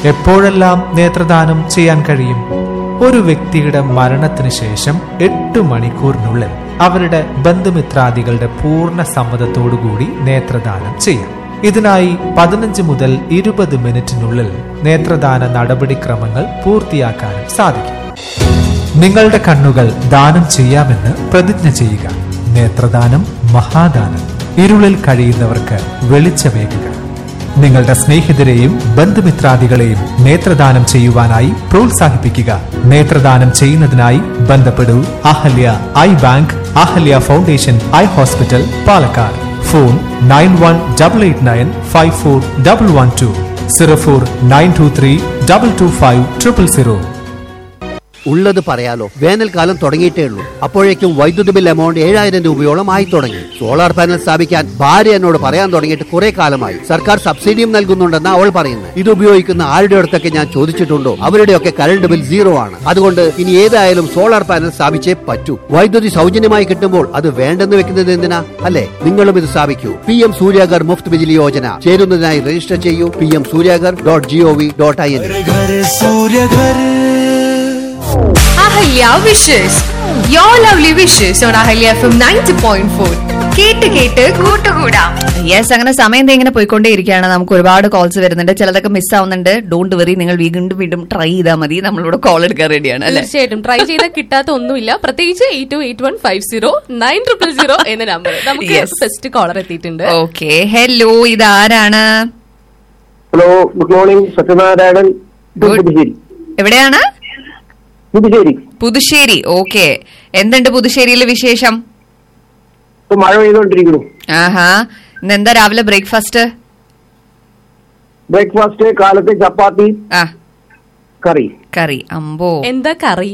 എപ്പോഴെല്ലാം നേത്രദാനം ചെയ്യാൻ കഴിയും? ഒരു വ്യക്തിയുടെ മരണത്തിന് ശേഷം 8 മണിക്കൂറിനുള്ളിൽ അവരുടെ ബന്ധുമിത്രാദികളുടെ പൂർണ്ണ സമ്മതത്തോടുകൂടി നേത്രദാനം ചെയ്യാം. ഇതിനായി 15 മുതൽ 20 മിനിറ്റിനുള്ളിൽ നേത്രദാന നടപടിക്രമങ്ങൾ പൂർത്തിയാക്കാനും സാധിക്കും. നിങ്ങളുടെ കണ്ണുകൾ ദാനം ചെയ്യാമെന്ന് പ്രതിജ്ഞ ചെയ്യുക. നേത്രദാനം മഹാദാനം. ഇരുളിൽ കഴിയുന്നവർക്ക് വെളിച്ചമേകുക. നിങ്ങളുടെ സ്നേഹിതരെയും ബന്ധുമിത്രാദികളെയും നേത്രദാനം ചെയ്യുവാനായി പ്രോത്സാഹിപ്പിക്കുക. നേത്രദാനം ചെയ്യുന്നതിനായി ബന്ധപ്പെടൂ Ahalya I bank, Ahalya foundation eye hospital, Palakkad. Phone 9188954112, 0492325250. ഉള്ളത് പറയാലോ, വേനൽക്കാലം തുടങ്ങിയിട്ടേ ഉള്ളൂ. അപ്പോഴേക്കും വൈദ്യുതി ബിൽ എമൗണ്ട് 7000 രൂപയോളം ആയി തുടങ്ങി. സോളാർ പാനൽ സ്ഥാപിക്കാൻ ഭാര്യ എന്നോട് പറയാൻ തുടങ്ങിയിട്ട് കുറെ കാലമായി. സർക്കാർ സബ്സിഡിയും നൽകുന്നുണ്ടെന്ന് അവൾ പറയുന്നത്. ഇത് ഉപയോഗിക്കുന്ന ആരുടെ അടുത്തൊക്കെ ഞാൻ ചോദിച്ചിട്ടുണ്ടോ അവരുടെയൊക്കെ കറണ്ട് ബിൽ 0 ആണ്. അതുകൊണ്ട് ഇനി ഏതായാലും സോളാർ പാനൽ സ്ഥാപിച്ചേ പറ്റൂ. വൈദ്യുതി സൗജന്യമായി കിട്ടുമ്പോൾ അത് വേണ്ടെന്ന് വെക്കുന്നത് എന്തിനാ? അല്ലെ, നിങ്ങളും ഇത് സ്ഥാപിക്കൂ. PM സൂര്യാഗർ മുഫ്ത് ബിജിലി യോജന. ചേരുന്നതിനായി രജിസ്റ്റർ ചെയ്യൂ pmsuryagar.gov.in. Ahalya wishes. Your lovely wishes on Ahalya FM 90.4. കേട്ട് കൂട്ടുകൂടാം. യെസ്, അങ്ങനെ സമയം ഇങ്ങനെ പോയിക്കൊണ്ടേയിരിക്കുകയാണ്. നമുക്ക് ഒരുപാട് കോൾസ് വരുന്നുണ്ട്, ചിലതൊക്കെ മിസ് ആവുന്നുണ്ട്. ഡോണ്ട് വെറി, നിങ്ങൾ വീണ്ടും ട്രൈ ചെയ്താൽ മതി. നമ്മളിവിടെ കോൾ എടുക്കാൻ റെഡിയാണ്. തീർച്ചയായിട്ടും ട്രൈ ചെയ്താൽ കിട്ടാത്ത ഒന്നുമില്ല. പ്രത്യേകിച്ച് 8281509000 എന്ന നമ്പർ. നമുക്ക് ഫസ്റ്റ് കോളർ എത്തിയിട്ടുണ്ട്. ഓക്കെ, ഹലോ, ഇതാരാണ്? Hello, good morning. സത്യനാരായണൻ, എവിടെയാണ്? പുതുശ്ശേരി. ഓക്കെ, എന്തുണ്ട് പുതുശ്ശേരിയിലെ വിശേഷം? മഴ പെയ്തോണ്ടിരിക്കുന്നു. ആഹാ, ഇന്നെന്താ രാവിലെ ബ്രേക്ക്ഫാസ്റ്റ്? കാലത്ത് ചപ്പാത്തി, കറി. അമ്പോ, എന്താ കറി?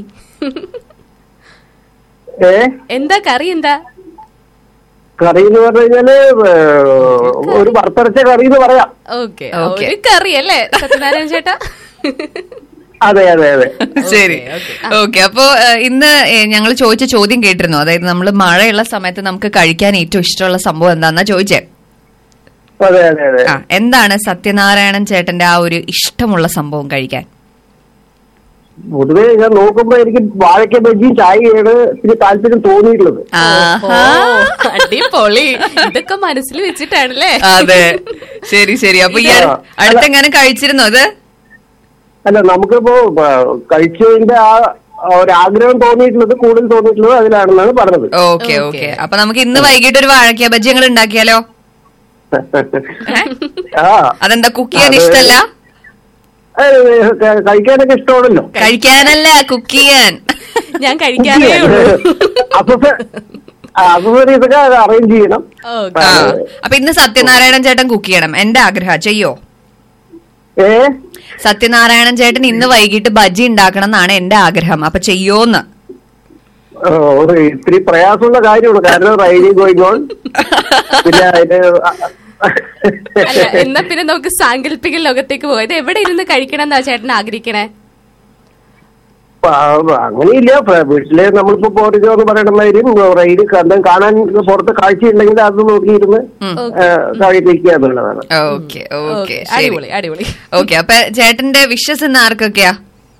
എന്താ കറി? കറി എന്ന് പറഞ്ഞു കഴിഞ്ഞാല് ഒരു വറുത്തരച്ച കറി എന്ന് പറയാം. ഓക്കെ, കറി അല്ലേ സത്യനാരായണ ചേട്ടാ? അതെ. ശരി, ഓക്കെ. അപ്പോ ഇന്ന് ഞങ്ങൾ ചോദിച്ച ചോദ്യം കേട്ടിരുന്നു. അതായത് നമ്മൾ മഴയുള്ള സമയത്ത് നമുക്ക് കഴിക്കാൻ ഏറ്റവും ഇഷ്ടമുള്ള സംഭവം എന്താന്നാ ചോദിച്ചേ. അതെ. എന്താണ് സത്യനാരായണൻ ചേട്ടന്റെ ആ ഒരു ഇഷ്ടമുള്ള സംഭവം കഴിക്കാൻ? പൊതുവെ ഞാൻ നോക്കുമ്പോ എനിക്ക് വാഴക്ക ബജ്ജിയും ചായയാണ് ഇത്തിരി താല്പര്യം തോന്നിയിട്ടുള്ളത്. അടിപൊളി, ഇതൊക്കെ മനസ്സിൽ വെച്ചിട്ടാണല്ലേ? അതെ, ശരി. അപ്പൊ ഈ അടുത്തെങ്ങനെ കഴിച്ചിരുന്നോ അത്? അല്ല, നമുക്കിപ്പോ കഴിച്ചതിന്റെ ആ ഒരാഗ്രഹം കൂടുതൽ തോന്നിയിട്ടുള്ളത് അതിലാണെന്നാണ് പറഞ്ഞത്. ഓക്കെ. അപ്പൊ നമുക്ക് ഇന്ന് വൈകിട്ട് ഒരു വാഴക്ക ബജ്ജി ഞങ്ങൾ ഉണ്ടാക്കിയാലോ? അതെന്താ, കുക്ക് ചെയ്യാൻ ഇഷ്ടമല്ല? കഴിക്കാനൊക്കെ ഇഷ്ടമാണല്ലോ. കഴിക്കാനല്ല, കുക്ക് ചെയ്യാൻ. ഞാൻ കഴിക്കാനേ ഇതൊക്കെ അറേഞ്ച് ചെയ്യണം. അപ്പൊ ഇന്ന് സത്യനാരായണൻ ചേട്ടൻ കുക്ക് ചെയ്യണം. എന്റെ ആഗ്രഹം, ചെയ്യോ? സത്യനാരായണൻ ചേട്ടൻ ഇന്ന് വൈകിട്ട് ബജ്ജി ഉണ്ടാക്കണം എന്നാണ് എന്റെ ആഗ്രഹം. അപ്പൊ ചെയ്യോന്ന്? ഇത്തിരി പ്രയാസമുള്ള കാര്യമാണ്, കാരണം റൈഡിങ് ഗോയിങ് ഓൺ. എന്നാ പിന്നെ നമുക്ക് സാങ്കല്പിക ലോകത്തേക്ക് പോയത്. എവിടെ ഇരുന്ന് കഴിക്കണം എന്നാ ചേട്ടൻ ആഗ്രഹിക്കണേ? അങ്ങനെയില്ല, വീട്ടില് നമ്മളിപ്പോ പോരുക എന്ന് പറയണമായിരിക്കും. റൈഡ് കാണാൻ പുറത്ത് കാഴ്ചയുണ്ടെങ്കിൽ അത് നോക്കിയിരുന്ന് കഴിക്കുക എന്നുള്ളതാണ്. ഓക്കെ. അപ്പൊ ചേട്ടന്റെ വിഷസ് ഇന്ന് ആർക്കൊക്കെയാ?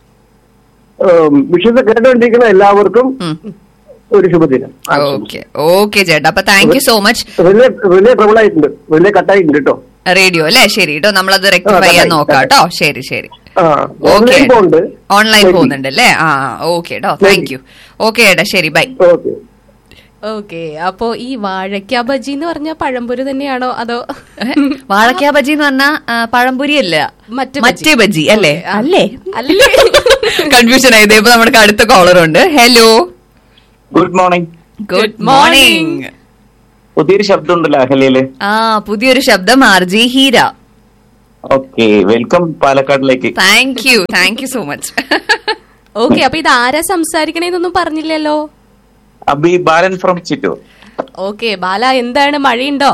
വിഷസ് കേട്ടോണ്ടിരിക്കുന്ന എല്ലാവർക്കും ഒരു ശുഭദിനം. ഓക്കെ ചേട്ടാ, അപ്പൊ താങ്ക് യു സോ മച്ച്. വലിയ ട്രബിൾ ആയിട്ടുണ്ട്, വലിയ കട്ടായിട്ടുണ്ട് കേട്ടോ റേഡിയോ അല്ലേ? ശരി കേട്ടോ, നമ്മളത് റെക്ടിഫൈ ചെയ്യാൻ നോക്കാം കേട്ടോ. ശരി. ഓക്കെ, ഓൺലൈൻ പോകുന്നുണ്ട് അല്ലേ? ഓക്കെ കേട്ടോ, താങ്ക് യു. ഓക്കെ ചേട്ടാ, ശരി, ബൈ. ഓക്കെ. അപ്പോ ഈ വാഴക്ക ബജി എന്ന് പറഞ്ഞ പഴംപൊരി തന്നെയാണോ അതോ? വാഴക്ക ബജി എന്ന് പറഞ്ഞാ പഴംപൊരി അല്ല, മറ്റേ ബജി അല്ലേ? അല്ലേ? കൺഫ്യൂഷൻ ആയത്. ഇപ്പൊ നമ്മുടെ അടുത്ത കോളർ ഉണ്ട്. Hello, good morning. Good morning. പുതിയൊരു ശബ്ദം ഉണ്ടല്ലോ അഹല്യയില്. പുതിയൊരു ശബ്ദം, RJ Heera. Okay, welcome പാലക്കാടിലേക്ക്. Thank you so much. Okay, അപ്പൊ ഇത് ആരാ സംസാരിക്കണേന്നൊന്നും പറഞ്ഞില്ലല്ലോ. അബി ബാലൻ ഫ്രം ചിറ്റൂർ. ഓക്കെ ബാല, എന്താണ് മഴയുണ്ടോ?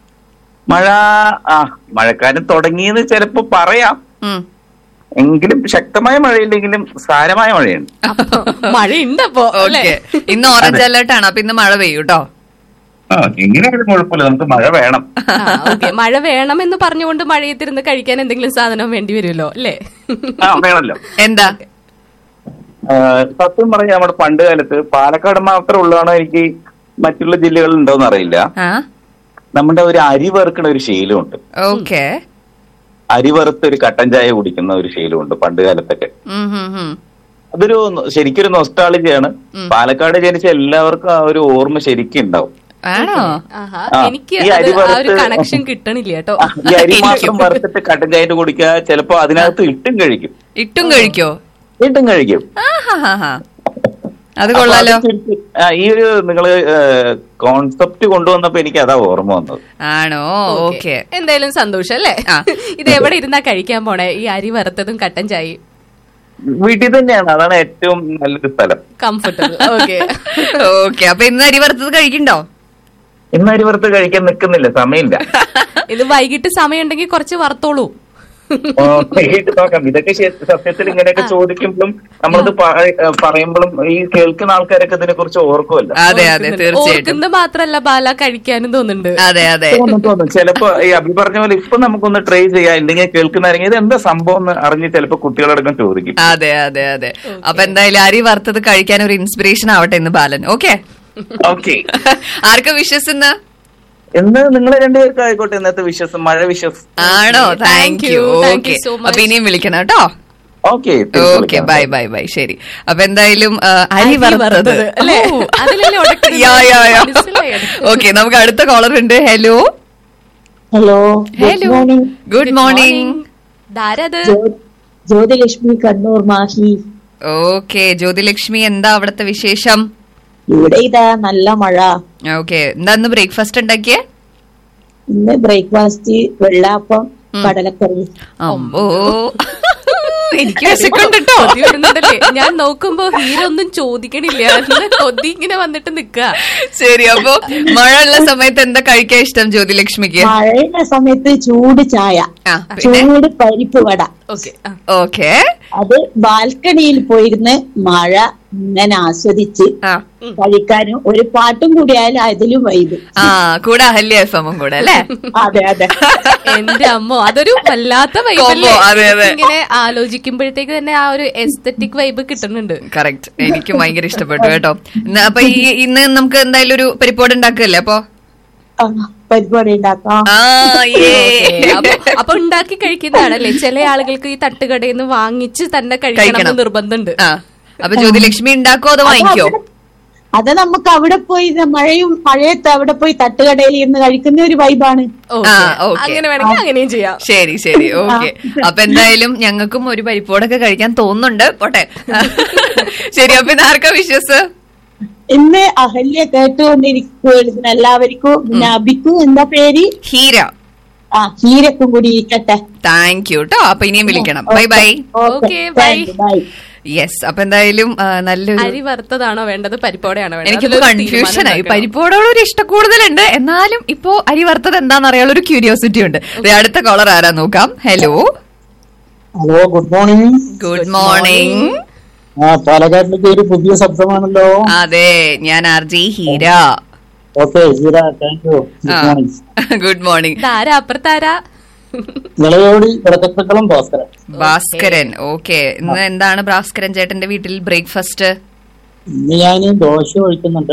മഴക്കാലം തുടങ്ങിയെന്ന് ചിലപ്പോ പറയാം, എങ്കിലും ശക്തമായ മഴയില്ലെങ്കിലും സാരമായ മഴയുണ്ട്. മഴയുണ്ട്. അപ്പോ ഇന്ന് ഓറഞ്ച് അലേർട്ട് ആണ്, അപ്പൊ ഇന്ന് മഴ പെയ്യൂട്ടോ. എങ്ങനെയായാലും കുഴപ്പമില്ല, നമുക്ക് മഴ വേണം. ഓക്കെ, മഴ വേണം എന്ന് പറഞ്ഞുകൊണ്ട് മഴയത്തിരുന്ന് കഴിക്കാൻ എന്തെങ്കിലും സാധനം വേണ്ടി വരുമല്ലോ അല്ലേ? വേണമല്ലോ. എന്താ? സത്യം പറഞ്ഞ നമ്മുടെ പണ്ട് കാലത്ത് പാലക്കാട് മാത്രം ഉള്ളതാണോ എനിക്ക് മറ്റുള്ള ജില്ലകളിൽ ഉണ്ടോന്ന് അറിയില്ല, നമ്മുടെ ഒരു അരി വറുക്കണ ഒരു ശീലമുണ്ട്. ഓക്കെ, അരി വറുത്ത് ഒരു കട്ടൻ ചായ കുടിക്കുന്ന ഒരു ശീലമുണ്ട് പണ്ട് കാലത്തൊക്കെ. അതൊരു ശരിക്കൊരു നൊസ്റ്റാളജിയാണ്. പാലക്കാട് ജനിച്ച എല്ലാവർക്കും ആ ഒരു ഓർമ്മ ശരിക്കും ഉണ്ടാവും. എനിക്ക് കണക്ഷൻ കിട്ടണില്ല കേട്ടോ. ഈ അരി മാത്രം വറുത്തിട്ട് കട്ടൻ ചായ കുടിക്കുക, ചിലപ്പോ അതിനകത്ത് ഇട്ടും കഴിക്കും. ഇട്ടും കഴിക്കോ? ഇട്ടും കഴിക്കും. അത് കൊള്ളാലോ. ഈ ഒരു നിങ്ങള് കോൺസെപ്റ്റ് കൊണ്ടുവന്നപ്പോ എനിക്ക് അതാ ഓർമ്മ വന്നത്. ആണോ? ഓക്കെ, എന്തായാലും സന്തോഷം അല്ലേ? ഇത് എവിടെ ഇരുന്നാ കഴിക്കാൻ പോണേ ഈ അരി വറുത്തതും കട്ടൻ ചായയും? വീട്ടിൽ തന്നെയാണ്, അതാണ് ഏറ്റവും നല്ലൊരു സ്ഥലം. കംഫർട്ടബിൾ. Okay okay. അപ്പൊ ഇന്ന് അരി വറുത്തത് കഴിക്കണ്ടോ? ഇന്ന് അരി വറുത്ത് കഴിക്കാൻ നിൽക്കുന്നില്ല, സമയമില്ല. ഇത് വൈകിട്ട് സമയം ഉണ്ടെങ്കിൽ കുറച്ച് വറുത്തോളൂ. നോക്കാം. ഇതൊക്കെ സത്യത്തിൽ ഇങ്ങനെയൊക്കെ ചോദിക്കുമ്പോഴും നമ്മളത് പറയുമ്പോഴും ഈ കേൾക്കുന്ന ആൾക്കാരൊക്കെ ഇതിനെ കുറിച്ച് ഓർക്കുമല്ലോ. അതെ അതെ, തീർച്ചയായിട്ടും. ഓർക്കുന്നത് മാത്രല്ല ബാല, കഴിക്കാനും തോന്നുന്നുണ്ട്. അതെ അതെ, തോന്നും. ചിലപ്പോ ഈ അഭി പറഞ്ഞ പോലെ ഇപ്പൊ നമുക്കൊന്ന് ട്രൈ ചെയ്യാം, എന്തെങ്കിലും കേൾക്കുന്നവരെങ്കിൽ ഇത് എന്താ സംഭവം എന്ന് അറിഞ്ഞ് ചിലപ്പോ കുട്ടികളടക്കം ചോദിക്കും. അതെ അതെ അതെ. അപ്പൊ എന്തായാലും അരി വറുത്തത് കഴിക്കാൻ ഒരു ഇൻസ്പിറേഷൻ ആവട്ടെ ഇന്ന് ബാലൻ. Okay okay. ആർക്കാ വിഷസ് ഇന്ന്? ഇന്ന് നിങ്ങളെ രണ്ടുപേർക്ക് ആയിക്കോട്ടെ ഇന്നത്തെ വിശ്വാസം, മഴ വിശ്വാസം. ആണോ? Thank you. ഓക്കെ, അപ്പൊ ഇനിയും വിളിക്കണം കേട്ടോ. Okay okay, bye bye bye. ശരി, അപ്പൊ എന്തായാലും അരി വറുത്തത്. ഓക്കെ, നമുക്ക് അടുത്ത കോളർ ഉണ്ട്. Hello hello hello, good morning. Jyothilakshmi, Kannur Mahe. Okay Jyothilakshmi, എന്താ അവിടുത്തെ വിശേഷം? ഇവിടെ ഇതാ നല്ല മഴ. ഓക്കെ, എന്താ ഇന്ന് ബ്രേക്ക്ഫാസ്റ്റ് ഉണ്ടാക്കിയേ? ഇന്ന് ബ്രേക്ക്ഫാസ്റ്റ് വെള്ളാപ്പം, കടലക്കറി. അമ്പോ, എനിക്ക് വിശക്കുണ്ടോ? ഞാൻ നോക്കുമ്പോ ഹീരൊന്നും ചോദിക്കണില്ല, കൊതി ഇങ്ങനെ വന്നിട്ട് നിക്ക. ശരി, അപ്പൊ മഴയുള്ള സമയത്ത് എന്താ കഴിക്കാൻ ഇഷ്ടം ജ്യോതിലക്ഷ്മിക്ക്? മഴയുള്ള സമയത്ത് ചൂട് ചായ, ചൂട് പരിപ്പ് വട. ഓക്കെ, അത് ബാൽക്കണിയിൽ പോയിരുന്ന് മഴ ഇങ്ങനെ ആസ്വദിച്ച് കഴിക്കാനും ഒരു പാട്ടും കൂടി ആയാലും അതിലും വൈബ്. കൂടെ അഹല്യ എഫ്എമ്മും കൂടെ അല്ലേ? അതെ അതെ. എന്റെ അമ്മോ, അതൊരു വല്ലാത്ത വൈബല്ലേ. ഇങ്ങനെ ആലോചിക്കുമ്പോഴത്തേക്ക് തന്നെ ആ ഒരു എസ്തെറ്റിക് വൈബ് കിട്ടുന്നുണ്ട്. കറക്റ്റ്, എനിക്ക് ഭയങ്കര ഇഷ്ടപ്പെട്ടു കേട്ടോ. അപ്പൊ ഇന്ന് നമുക്ക് എന്തായാലും ഒരു പരിപ്പോട് ഉണ്ടാക്കല്ലേ? പരിപാടി ഉണ്ടാക്കാം. അപ്പൊ ഉണ്ടാക്കി കഴിക്കുന്നതാണല്ലേ? ചില ആളുകൾക്ക് ഈ തട്ടുകടയിൽ നിന്ന് വാങ്ങിച്ച് തന്നെ കഴിക്കണം നിർബന്ധമുണ്ട്. അപ്പൊ ജ്യോതിലക്ഷ്മി ഉണ്ടാക്കോ അതോ വാങ്ങിക്കോ? അത് നമുക്ക് അവിടെ പോയി മഴയത്ത് അവിടെ പോയി തട്ടുകടയിൽ ഇരുന്ന് കഴിക്കുന്ന ഒരു വൈബാണ്. അങ്ങനെ വേണമെങ്കിൽ അങ്ങനെയും ചെയ്യാം. ശരി ശരി, ഓക്കെ. അപ്പൊ എന്തായാലും ഞങ്ങൾക്കും ഒരു പരിപ്പോടൊക്കെ കഴിക്കാൻ തോന്നുന്നുണ്ട്. പോട്ടെ. ശരി, അപ്പൊ ഇന്ന് ആർക്കാ വിശ്വസ്? ഇന്ന് അഹല്യ കേട്ടുകൊണ്ടിരിക്കും എല്ലാവർക്കും. പിന്നെ അബിക്കും എന്താ പേര്? ഹീര. ഹീരക്കും കൂടി ഇരിക്കട്ടെ. താങ്ക് യു കേട്ടോ. അപ്പൊ ഇനിയും വിളിക്കണം. Bye bye. Okay, by. Yes, അപ്പൊ എന്തായാലും നല്ലൊരു അരി വറുത്തതാണോ വേണ്ടത്, പരിപ്പോടെയാണോ വേണ്ടത്? എനിക്കിപ്പോ കൺഫ്യൂഷനായി. പരിപ്പോടോട് ഒരു ഇഷ്ടം കൂടുതലുണ്ട്, എന്നാലും ഇപ്പോ അരി വറുത്തത് എന്താണെന്ന് അറിയാനുള്ള ഒരു ക്യൂരിയോസിറ്റി ഉണ്ട്. അടുത്ത കോളർ ആരാ നോക്കാം. Hello hello, good morning. Good morning. പാലക്കാട്ടിലേക്ക് ഒരു പുതിയ ശബ്ദമാണല്ലോ. അതെ, ഞാൻ RJ Heera. Okay Heera, thank you. Good morning. Good morning. അപ്പുറത്താരാ? Bhaskaran. Okay, ഇന്ന് എന്താണ് ഭാസ്കരൻ ചേട്ടന്റെ വീട്ടിൽ ബ്രേക്ക്ഫാസ്റ്റ്? ഇന്ന് ഞാൻ ദോശ കഴിക്കുന്നുണ്ട്.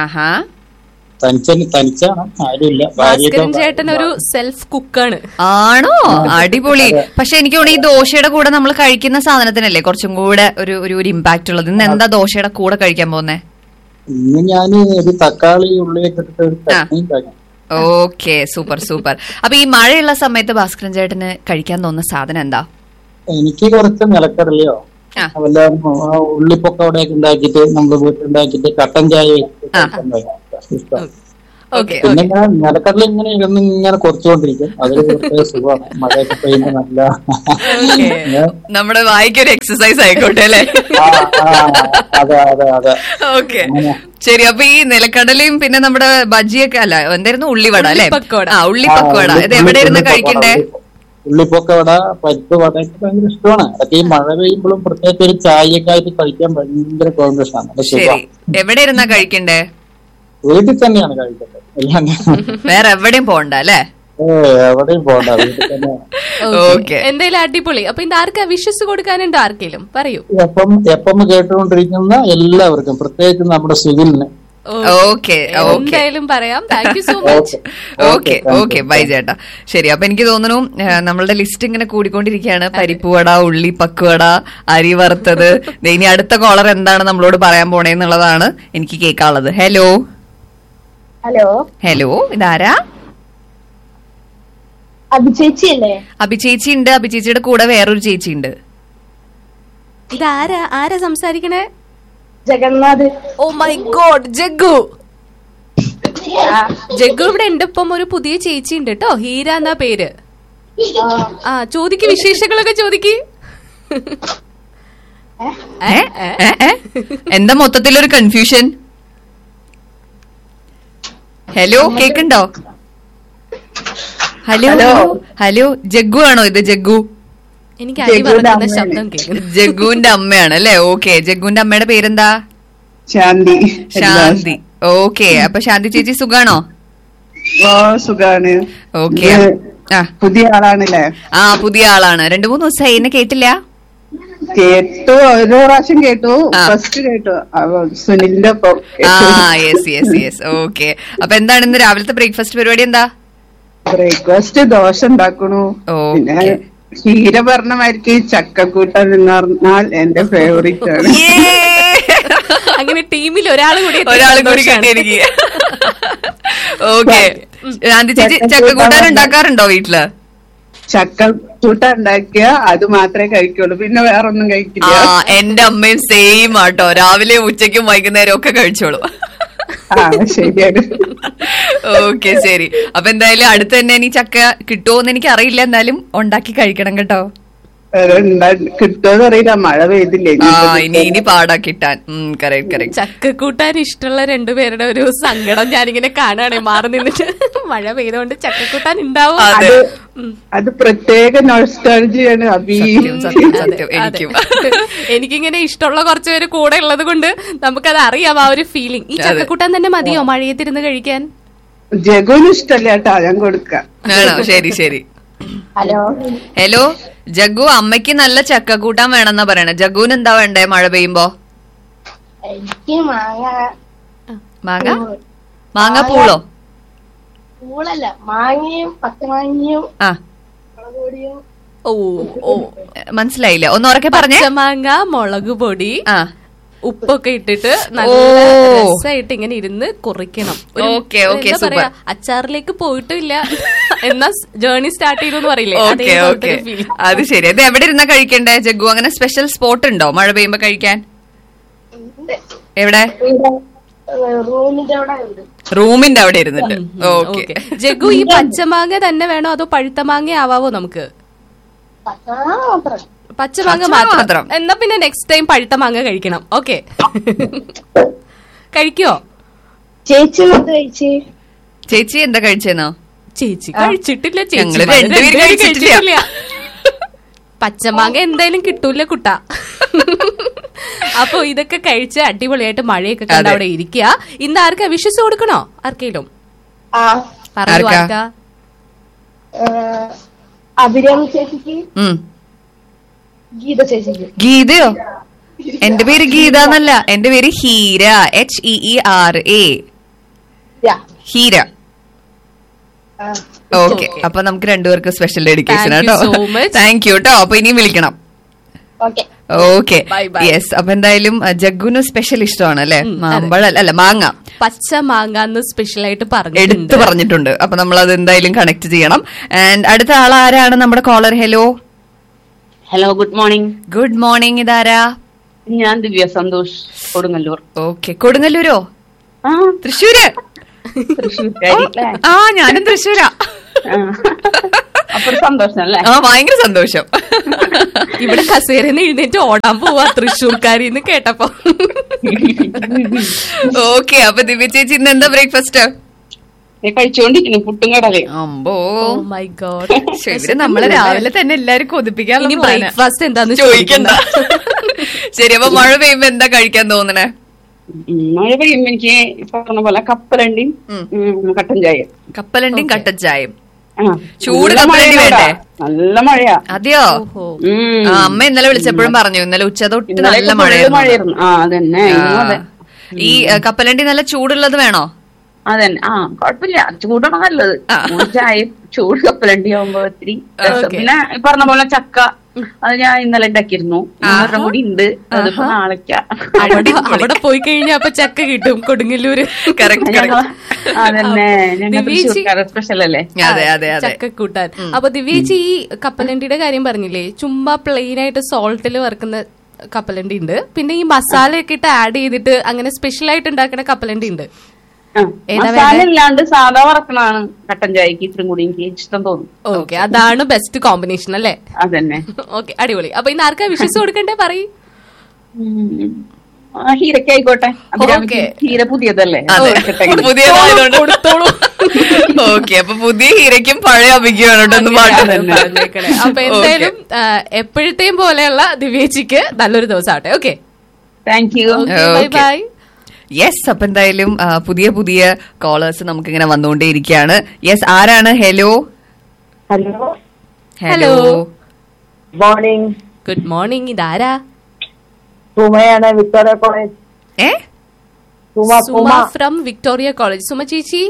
തനിച്ചാണ്, ആരുമില്ല. ഭാസ്കരൻ ചേട്ടൻ ഒരു സെൽഫ് കുക്കാണ്. ആണോ? അടിപൊളി. പക്ഷെ എനിക്ക് തോന്നുന്നു ഈ ദോശയുടെ കൂടെ നമ്മൾ കഴിക്കുന്ന സാധനത്തിനല്ലേ കുറച്ചും കൂടെ ഒരു ഇമ്പാക്ട് ഉള്ളത്. ഇന്ന് എന്താ ദോശയുടെ കൂടെ കഴിക്കാൻ പോകുന്നേ? ഇന്ന് ഞാൻ ഒരു തക്കാളി ഉള്ളിയൊക്കെ ഇട്ടിട്ട്. Okay, super super. അപ്പൊ ഈ മഴയുള്ള സമയത്ത് ഭാസ്കരൻ ചേട്ടന് കഴിക്കാൻ തോന്നുന്ന സാധനം എന്താ? എനിക്ക് കുറച്ച് നിലക്കടലയോ വല്ല ഉള്ളിപ്പൊക്കോടെയൊക്കെ ഉണ്ടാക്കിയിട്ട് നമ്മള് വീട്ടിലുണ്ടാക്കിയിട്ട് കട്ടൻ ചായ ഇഷ്ടം. പിന്നെ ഞാൻ നിലക്കടല ഇങ്ങനെ ഇങ്ങനെ കുറച്ചുകൊണ്ടിരിക്കും. അതൊരു പ്രത്യേക സുഖമാണ്. മഴയൊക്കെ പെയ്യുന്ന നല്ല നമ്മുടെ വായിക്കൊരു എക്സസൈസ് ആയിക്കോട്ടെ അല്ലേ? അതെ അതെ അതെ. ഓക്കെ, ശരി. അപ്പൊ ഈ നിലക്കടലയും പിന്നെ നമ്മുടെ ബജിയൊക്കെ അല്ല, എന്തായിരുന്നു, ഉള്ളിവട അല്ലെ? ഉള്ളിപ്പക്കോട. ഇത് എവിടെ ഇരുന്ന് കഴിക്കണ്ടേ? ഉള്ളിപ്പൊക്കവട, പരിപ്പ് വടയൊക്കെ ഭയങ്കര ഇഷ്ടമാണ്. അതൊക്കെ ഈ മഴ പെയ്യുമ്പോഴും പ്രത്യേകിച്ച് ഒരു ചായയൊക്കെ ആയിട്ട് കഴിക്കാൻ ഭയങ്കര കോമ്പിനേഷൻ ആണ്. ശരി, എവിടെ ഇരുന്നാ കഴിക്കണ്ടേ? വീട്ടിൽ തന്നെയാണ് കഴിക്കുന്നത്. വേറെ എവിടെയും പോകണ്ട അല്ലേ? എവിടെയും പോകണ്ട, വീട്ടിൽ തന്നെ. എന്തായാലും അടിപൊളി. അപ്പൊ ഇത് ആർക്കാ വിഷസ് കൊടുക്കാനുണ്ടോ? ആർക്കെങ്കിലും പറയൂ. എപ്പം കേട്ടുകൊണ്ടിരിക്കുന്ന എല്ലാവർക്കും, പ്രത്യേകിച്ച് നമ്മുടെ സിവിലിന്. എന്തായാലും പറയാം. Thank you so much. Okay bye ചേട്ടാ. ശരി, അപ്പൊ എനിക്ക് തോന്നുന്നു നമ്മളുടെ ലിസ്റ്റ് ഇങ്ങനെ കൂടിക്കൊണ്ടിരിക്കുകയാണ്. പരിപ്പുവട, ഉള്ളി പക്കുവട, അരി വറുത്തത്. ഇനി അടുത്ത കോളർ എന്താണ് നമ്മളോട് പറയാൻ പോണേന്നുള്ളതാണ് എനിക്ക് കേൾക്കാനുള്ളത്. ഹലോ ഹലോ ഹലോ, ഇതാരാ? അഭിചേച്ചിയല്ലേ? അഭിചേച്ചി ഉണ്ട്. അഭിചേച്ചിയുടെ കൂടെ വേറൊരു ചേച്ചി ഉണ്ട്. ഇതാരാ? ആരാ സംസാരിക്കണേ? Jagannath. Oh my God, Jaggu. Jaggu ഇവിടെ എന്റെ ഒപ്പം ഒരു പുതിയ ചേച്ചി ഉണ്ട് കേട്ടോ, ഹീര എന്നാ പേര്. ചോദിക്ക്, വിശേഷങ്ങളൊക്കെ ചോദിക്ക്. എന്താ മൊത്തത്തിലൊരു confusion? Hello, കേക്കുണ്ടോ? Hello hello, Jaggu ആണോ ഇത്? ജഗ്ഗു, എനിക്ക് അരി വറുക്കുന്ന ശബ്ദം കേൾക്കുന്നു. ജഗ്ഗുവിന്റെ അമ്മയാണ് അല്ലേ? ഓക്കെ, ജഗ്ഗുവിന്റെ അമ്മയുടെ പേരെന്താ? ശാന്തി. ശാന്തി. ഓക്കെ, അപ്പൊ ശാന്തി ചേച്ചി സുഖാണോ? സുഖാണ്. ഓക്കെ, പുതിയ ആളാണല്ലേ? പുതിയ ആളാണ്. 2-3 ദിവസമായി. എന്നെ കേട്ടില്ല? കേട്ടു, ഒരു പ്രാവശ്യം കേട്ടു. ഫസ്റ്റ് കേട്ടു സുനിലിന്റെ ഒപ്പം. യെസ്. ഓക്കെ, അപ്പൊ എന്താണ് ഇന്ന് രാവിലത്തെ ബ്രേക്ക്ഫാസ്റ്റ് പരിപാടി? എന്താ ബ്രേക്ക്ഫാസ്റ്റ്? ദോശ ഉണ്ടാക്കണു. പിന്നെ ക്ഷീര പറഞ്ഞ മാതിരിക്ക് ചക്കക്കൂട്ടൻ എന്ന് പറഞ്ഞാൽ എന്റെ ഫേവറേറ്റ് ആണ്. അങ്ങനെ ടീമിൽ ഒരാൾ കൂടി എനിക്ക്. ഓക്കെ, ശാന്തി ചേച്ചി ചക്കക്കൂട്ടാൻ ഉണ്ടാക്കാറുണ്ടോ വീട്ടില്? ചക്കക്കൂട്ട ഉണ്ടാക്കിയ അത് മാത്രമേ കഴിക്കുള്ളൂ, പിന്നെ വേറൊന്നും കഴിക്കില്ല. എന്റെ അമ്മയും സെയിം ആട്ടോ, രാവിലെയും ഉച്ചയ്ക്കും വൈകുന്നേരം ഒക്കെ കഴിച്ചോളൂ. ശരിയാണ്. ഓക്കെ, ശരി. അപ്പൊ എന്തായാലും അടുത്ത് തന്നെ ഇനി ചക്ക കിട്ടുമോന്ന് എനിക്ക് അറിയില്ല, എന്നാലും ഉണ്ടാക്കി കഴിക്കണം കേട്ടോ. കിട്ടുമെന്ന് അറിയില്ല, മഴ പെയ്തില്ലേ. ഇനി പാടാ കിട്ടാൻ. കറക്റ്റ്. ചക്കക്കൂട്ടാൻ ഇഷ്ടമുള്ള രണ്ടുപേരുടെ ഒരു സങ്കടം ഞാനിങ്ങനെ കാണുകയാണെ, മാറി നിന്നിട്ട്. മഴ പെയ്തുകൊണ്ട് ചക്കക്കൂട്ടാൻ ഉണ്ടാവും. അത് പ്രത്യേക നൊസ്റ്റാൾജിയാണ്. എനിക്കിങ്ങനെ ഇഷ്ടമുള്ള കുറച്ച് പേര് കൂടെ ഉള്ളത് കൊണ്ട് നമുക്കത് അറിയാം, ആ ഒരു ഫീലിംഗ്. ഈ ചക്കക്കൂട്ടാൻ തന്നെ മതിയോ മഴയത്തിരുന്ന് കഴിക്കാൻ? ജഗുവിന് ഇഷ്ടല്ല കേട്ടോ, ഞാൻ കൊടുക്കാം. ശരി. ഹലോ ജഗ്ഗു, അമ്മയ്ക്ക് നല്ല ചക്കക്കൂട്ടാൻ വേണമെന്നാ പറയണേ. ജഗ്ഗുവിന് എന്താ വേണ്ടേ മഴ പെയ്യുമ്പോ? എനിക്ക് മാങ്ങ പൂളോ? പൂളല്ല, മാങ്ങയും പച്ചമാങ്ങയും. മനസ്സിലായില്ല, ഒന്ന് ഉറക്കെ പറഞ്ഞേ. പച്ചമാങ്ങ, മുളക് പൊടി, ഉപ്പൊക്കെ ഇട്ടിട്ട് നല്ല രസമായിട്ട് ഇങ്ങനെ ഇരുന്ന് കുറിക്കണം. അച്ചാറിലേക്ക് പോയിട്ടില്ല, എന്നാ ജേർണി സ്റ്റാർട്ട് ചെയ്തു പറയില്ലേ? അത് ശരി. അത് എവിടെ ഇരുന്നാ കഴിക്കണ്ടേ ജഗ്ഗു? അങ്ങനെ സ്പെഷ്യൽ സ്പോട്ട് ഉണ്ടോ മഴ പെയ്യുമ്പോ കഴിക്കാൻ? എവിടെ? റൂമിന്റെ അവിടെ ഇരുന്നിട്ട്. ഓക്കെ. ജഗ്ഗു, ഈ പച്ചമാങ്ങ തന്നെ വേണോ അതോ പഴുത്ത മാങ്ങ ആവാവോ നമുക്ക്? പച്ചമാങ്ങ മാത്രം. എന്നാ പിന്നെ നെക്സ്റ്റ് ടൈം പഴുത്ത മാങ്ങ കഴിക്കണം. ഓക്കെ, കഴിക്കോ? ചേച്ചി എന്താ കഴിച്ചേന്നോ? ചേച്ചി കഴിച്ചിട്ടില്ല. കഴിച്ചിട്ടില്ല. പച്ചമാങ്ങ എന്തായാലും കിട്ടൂല കുട്ട. അപ്പൊ ഇതൊക്കെ കഴിച്ച് അടിപൊളിയായിട്ട് മഴയൊക്കെ കണ്ട് അവിടെ ഇരിക്കുക. ഇന്ന് ആർക്കാ വിഷസ് കൊടുക്കണോ? ആർക്കെങ്കിലും പറയൂ. ആർക്കാ? അഭിരാമി ചേച്ചിക്ക്, ഗീത ചേച്ചിക്ക്. ഗീതയോ? എന്റെ പേര് ഗീത എന്നല്ല, എന്റെ പേര് ഹീര. HEERA. ഹീര. ഓക്കെ, അപ്പൊ നമുക്ക് രണ്ടുപേർക്ക് സ്പെഷ്യൽ ഡെഡിക്കേഷൻ ആട്ടോ. താങ്ക് യു കേട്ടോ. അപ്പൊ ഇനിയും വിളിക്കണം. Okay, yes. അപ്പൊ എന്തായാലും ജഗ്ഗുന് സ്പെഷ്യൽ ഇഷ്ടമാണ് അല്ലെ? മാമ്പഴല്ല, മാങ്ങ, പച്ച മാങ്ങ സ്പെഷ്യൽ ആയിട്ട് എടുത്തു പറഞ്ഞിട്ടുണ്ട്. അപ്പൊ നമ്മൾ അത് എന്തായാലും കണക്ട് ചെയ്യണം. ആൻഡ് അടുത്ത ആൾ ആരാണ് നമ്മുടെ collar? Hello. Good morning. Good morning. ഇതാരാ? ഞാൻ ദിവ്യ സന്തോഷ്, കൊടുങ്ങല്ലൂർ. ഓക്കെ, കൊടുങ്ങല്ലൂരോ? തൃശ്ശൂര്. ഞാനും തൃശ്ശൂരാ. അപ്പൊ സന്തോഷം അല്ലേ? ഭയങ്കര സന്തോഷം. ഇവിടെ കസേരന്ന് എഴുന്നേറ്റ് ഓടാൻ പോവാ തൃശ്ശൂർക്കാരിന്ന് കേട്ടപ്പോ. ഓക്കെ, അപ്പൊ ദിവ്യ ചേച്ചി ഇന്ന് എന്താ ബ്രേക്ക്ഫാസ്റ്റ്? കഴിച്ചോണ്ടിരിക്കുന്നു, പുട്ടും കടലേ. അമ്പോ, മൈ ഗോഡ്. ഇവര് നമ്മളെ രാവിലെ തന്നെ എല്ലാരും കൊതിപ്പിക്കാൻ ബ്രേക്ക്ഫാസ്റ്റ് എന്താന്ന് ചോദിക്കണ്ട. ശരി, അപ്പൊ മഴ പെയ്യുമ്പോ എന്താ കഴിക്കാൻ തോന്നണേ? മഴ പെയ്യുമ്പോ എനിക്ക് പറഞ്ഞ പോലെ കപ്പലണ്ടിയും കട്ടൻ ചായ. കപ്പലണ്ടിയും കട്ടൻ ചായയും. ആ, ചൂട് നല്ല കപ്പലണ്ടി മഴയാ വേണ്ടേ? നല്ല മഴയാ. അതെയോ? ആ, അമ്മ ഇന്നലെ വിളിച്ചപ്പോഴും പറഞ്ഞു ഇന്നലെ ഉച്ച തൊട്ട് നല്ല മഴയായിരുന്നു. ആ അതന്നെ. അതെ. ഈ കപ്പലണ്ടി നല്ല ചൂടുള്ളത് വേണോ? അതന്നെ. ആ കുഴപ്പമില്ല, ചൂടാണ് നല്ലത്. ചായ ചൂട് കപ്പലണ്ടി ആവുമ്പോ ഒത്തിരി രസം. പിന്നെ പറഞ്ഞ പോലെ ചക്ക, അത് ഞാൻ ഇന്നലെ ഉണ്ടാക്കിയിരുന്നു. കൂടി ഉണ്ട്. അതിപ്പോ നാളേക്കാ. അവിടെ പോയി കഴിഞ്ഞാൽ അപ്പൊ ചക്ക കിട്ടും കൊടുങ്ങല്ലൂര്. അതന്നെ, സ്പെഷ്യൽ അല്ലേ ചക്ക കൂട്ടാൻ. അപ്പൊ ദിവ്യേച്ചി ഈ കപ്പലണ്ടിയുടെ കാര്യം പറഞ്ഞില്ലേ, ചുമ്മാ പ്ലെയിൻ ആയിട്ട് സോൾട്ടിൽ വറുക്കുന്ന കപ്പലണ്ടി ഉണ്ട്, പിന്നെ ഈ മസാലയൊക്കെ ഇട്ട് ആഡ് ചെയ്തിട്ട് അങ്ങനെ സ്പെഷ്യൽ ആയിട്ട് ഉണ്ടാക്കുന്ന കപ്പലണ്ടി ഉണ്ട്. മസാല ഇല്ലാണ്ട് സാധാ വറക്കണാണ് കട്ടൻ ചായക്ക് ഇത്രയും കൂടി എനിക്ക് ഇഷ്ടം തോന്നും. ഓക്കെ, അതാണ് ബെസ്റ്റ് കോമ്പിനേഷൻ അല്ലേ? അതന്നെ. ഓക്കെ, അടിപൊളി. അപ്പൊ ഇന്ന് ആർക്കാ വിശ്വസ് കൊടുക്കണ്ടേ പറയും? ഹീരക്കായിക്കോട്ടെ. ഹീര പുതിയതല്ലേ? പുതിയതായതുകൊണ്ട് കൊടുത്തോളൂ. ഓക്കെ, അപ്പൊ പുതിയ ഹീരയ്ക്കും പഴയ അഭിജ്ഞാനോട്ടൊന്നും പാട്ടുന്നേക്കണേ. അപ്പൊ എന്തായാലും എപ്പോഴത്തെയും പോലെയുള്ള ദിവ്യേച്ചിക്ക് നല്ലൊരു ദിവസം ആവട്ടെ. Okay, thank you. Bye bye. Yes, അപ്പൊ എന്തായാലും പുതിയ പുതിയ കോളേഴ്സ് നമുക്ക് ഇങ്ങനെ വന്നുകൊണ്ടേയിരിക്കുകയാണ്. യെസ്, ആരാണ്? Hello hello hello, morning. Good morning. ഇതാരാ? സുമയാണ്, Victoria college. Suma from Victoria college. Suma ചേച്ചി,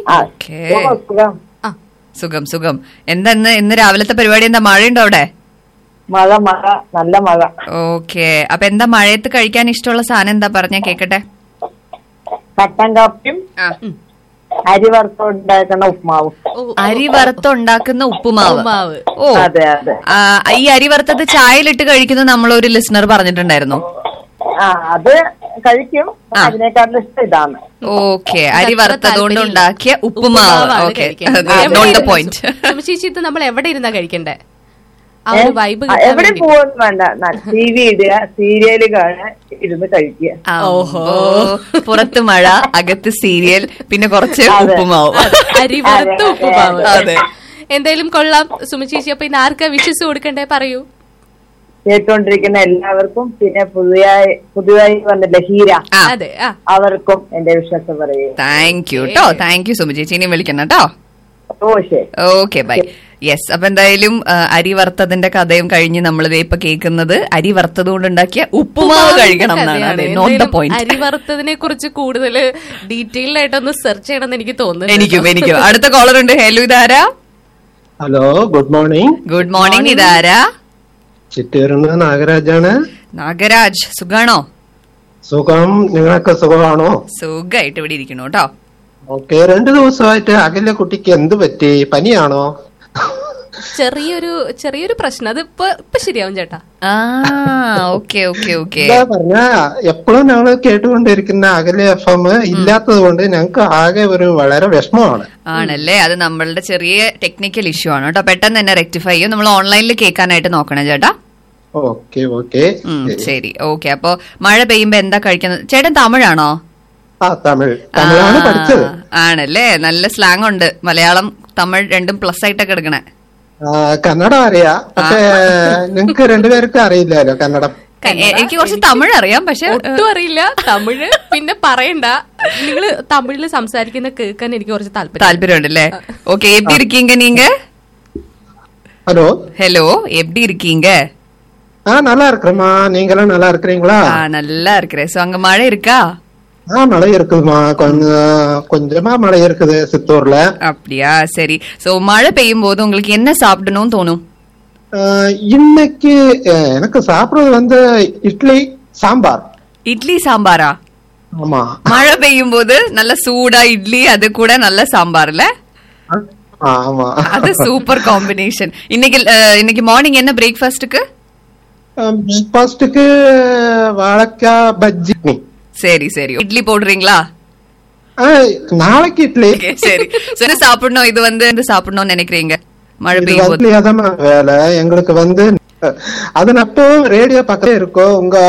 സുഖം സുഖം. എന്താ ഇന്ന് രാവിലത്തെ പരിപാടി? എന്താ മഴയുണ്ടോ അവിടെ? മഴ, നല്ല മഴ. ഓക്കെ, അപ്പൊ എന്താ മഴയത്ത് കഴിക്കാൻ ഇഷ്ടമുള്ള സാധനം എന്താ പറഞ്ഞാ കേക്കട്ടെ? കട്ടൻ കാപ്പിയും അരി വറുത്തുണ്ടാക്കുന്ന ഉപ്പുമാവും. അരി വറുത്തുണ്ടാക്കുന്ന ഉപ്പുമാവ്. ഓ അതെ അതെ. ഈ അരി വറുത്തത് ചായയിലിട്ട് കഴിക്കുന്നത് നമ്മളൊരു ലിസണർ പറഞ്ഞിട്ടുണ്ടായിരുന്നു. അത് കഴിക്കും, അതിനേക്കാളും ഇഷ്ടം ഇതാണ്. ഓക്കെ, അരി വറുത്തതുകൊണ്ട് ഉണ്ടാക്കിയ ഉപ്പുമാവ്. Okay, not the point. ചേച്ചി, ഇത് നമ്മൾ എവിടെ ഇരുന്നാ കഴിക്കണ്ടേ? ആ ഒരു വൈബ് എവിടെ പോകുന്നു വേണ്ട, TV ഇടുക, സീരിയല് കാണാൻ ഇരുന്ന് കഴിക്കുക. ഓഹോ, പുറത്ത് മഴ, അകത്ത് സീരിയൽ, പിന്നെ കുറച്ച് ഉപ്പുമാവ്, അരി വറുത്ത ഉപ്പുമാവ്. അതെ, എന്തായാലും കൊള്ളാം സുമ ചേച്ചി. അപ്പൊ ഇന്ന് ആർക്കാ വിശ്വസ് കൊടുക്കണ്ടേ പറയൂ? കേട്ടോണ്ടിരിക്കുന്ന എല്ലാവർക്കും, പിന്നെ പുതിയതായി വന്നില്ല ഹീര, അതെ, അവർക്കും എന്റെ വിശ്വാസം പറയൂ. താങ്ക് യു കേട്ടോ. താങ്ക് യു സുമ ചേച്ചി. ഇനി വിളിക്കണം കേട്ടോ. Okay, by. യെസ്, അപ്പൊ എന്തായാലും അരി വറുത്തതിന്റെ കഥയും കഴിഞ്ഞ് നമ്മളിത് ഇപ്പൊ കേൾക്കുന്നത് അരി വറുത്തത് കൊണ്ടുണ്ടാക്കിയ ഉപ്പുമാവ് കഴിക്കണം എന്നാണ്. Not the point. അരി വറുത്തതിനെ കുറിച്ച് കൂടുതൽ ഡീറ്റെയിൽഡ് ആയിട്ടൊന്ന് സെർച്ച് ചെയ്യണമെന്ന് എനിക്ക് തോന്നുന്നു. എനിക്കും. അടുത്ത കോളർ ഉണ്ട്. ഹലോ, ഇതാരാ? Hello, good morning. Good morning. ഇതാരാ? ചിറ്റൂരിന്ന് നാഗരാജാണ്. നാഗരാജ്, സുഖാണോ? സുഖം. നിങ്ങളൊക്കെ സുഖമാണോ? സുഖമായിട്ട് ഇവിടെ ഇരിക്കണോ കേട്ടോ. ഓക്കെ, 2 ദിവസമായിട്ട് അകലെ കുട്ടിക്ക് എന്ത് പറ്റി? പനിയാണോ? ചെറിയൊരു പ്രശ്നം. അത് ഇപ്പൊ ശരിയാവും ചേട്ടാ. Okay okay okay. പറഞ്ഞ എപ്പോഴും ഞങ്ങൾ കേട്ടുകൊണ്ടിരിക്കുന്ന അകലെ FM ഇല്ലാത്തത് കൊണ്ട് ഞങ്ങൾക്ക് ആകെ ഒരു വളരെ വിഷമമാണ്. ആണല്ലേ? അത് നമ്മളുടെ ചെറിയ ടെക്നിക്കൽ ഇഷ്യൂ ആണ് കേട്ടോ. പെട്ടെന്ന് തന്നെ റെക്ടിഫൈ ചെയ്യും. നമ്മൾ ഓൺലൈനിൽ കേൾക്കാനായിട്ട് നോക്കണം ചേട്ടാ. ഓക്കെ ഓക്കെ, ശരി. ഓക്കെ, അപ്പൊ മഴ പെയ്യുമ്പോ എന്താ കഴിക്കുന്നത്? ചേട്ടൻ തമിഴാണോ? തമിഴാണ് പഠിച്ചത്. ആണല്ലേ? നല്ല സ്ലാങ് ഉണ്ട്. മലയാളം തമിഴ് രണ്ടും പ്ലസ് ആയിട്ടൊക്കെ എടുക്കണേ. കന്നഡ അറിയാം, പക്ഷെ നിങ്ങക്ക് രണ്ടുപേർക്കും അറിയില്ലല്ലോ കന്നഡം. എനിക്ക് കുറച്ച് തമിഴ് അറിയാം, പക്ഷെ ഒട്ടും അറിയില്ല തമിഴ്. പിന്നെ പറയണ്ട, നിങ്ങള് തമിഴില് സംസാരിക്കുന്ന കേൾക്കാൻ എനിക്ക് കുറച്ച് താല്പര്യം ഉണ്ടല്ലേ? ഓക്കെ, എപ്പി ഇരിക്കീങ്ക നീങ്ക? ഹലോ, എപ്പി ഇരിക്കീങ്ക? நல்லா இருக்கிறேம்மா, நீங்களும் நல்லா இருக்கிறீங்களா? நல்லா இருக்கிறேன். சோ அங்க மழை இருக்கா? மழை இருக்குதுமா, கொஞ்சமா மழை இருக்குது சித்தூர்ல. அப்படியா? சரி. சோ மழை பெய்யும் போது உங்களுக்கு என்ன சாப்பிடணும்னு தோணும்? இன்னைக்கு எனக்கு சாப்பிடுறது இட்லி சாம்பார். இட்லி சாம்பாரா? ஆமா. மழை பெய்யும் போது நல்ல சூடா இட்லி, அது கூட நல்ல சாம்பார்ல. ஆமா, அது சூப்பர் காம்பினேஷன். இன்னைக்கு மார்னிங் என்ன பிரேக்ஃபாஸ்டுக்கு? பிரேக்ஃபாஸ்டுக்கு வாழைக்காய் பஜ்ஜி. சரி சரி. இட்லி போடுறீங்களா? நாளைக்கு இட்லி. சரி. சரி, சாப்பிடணும். இது சாப்பிடணும்னு நினைக்கிறீங்க மழை பெய்யும் போது? வேலை எங்களுக்கு அது அப்போ ரேடியோ பக்கத்துல இருக்கோம். உங்க